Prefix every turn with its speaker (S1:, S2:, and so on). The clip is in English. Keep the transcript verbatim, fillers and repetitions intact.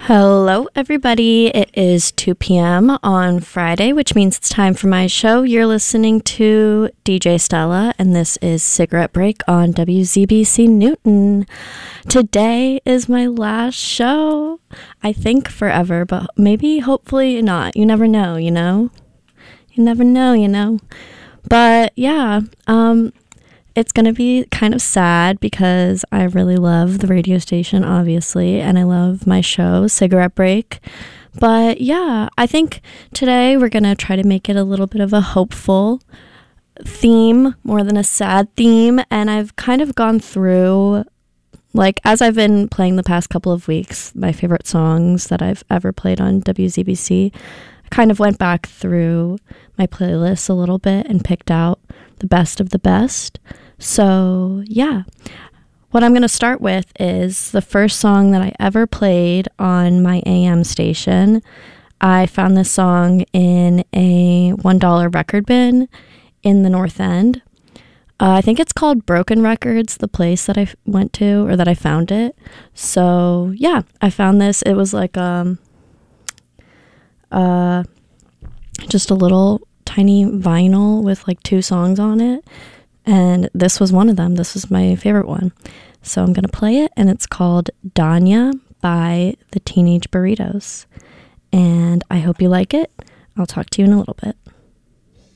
S1: Hello, everybody. It is two p.m. on Friday, which means it's time for my show. You're listening to D J Stella, and this is Cigarette Break on W Z B C Newton. Today is my last show. I think forever, but maybe, hopefully not. You never know, you know? You never know, you know? But yeah, um... it's going to be kind of sad because I really love the radio station, obviously, and I love my show, Cigarette Break. But yeah, I think today we're going to try to make it a little bit of a hopeful theme more than a sad theme. And I've kind of gone through, like, as I've been playing the past couple of weeks, my favorite songs that I've ever played on W Z B C. I kind of went back through my playlist a little bit and picked out the best of the best. So, yeah, what I'm going to start with is the first song that I ever played on my A M station. I found this song in a one dollar record bin in the North End. Uh, I think it's called Broken Records, the place that I f- went to, or that I found it. So, yeah, I found this. It was like um, uh, just a little tiny vinyl with like two songs on it. And this was one of them. This was my favorite one. So I'm going to play it, and it's called Danya by the Teenage Burritos. And I hope you like it. I'll talk to you in a little bit.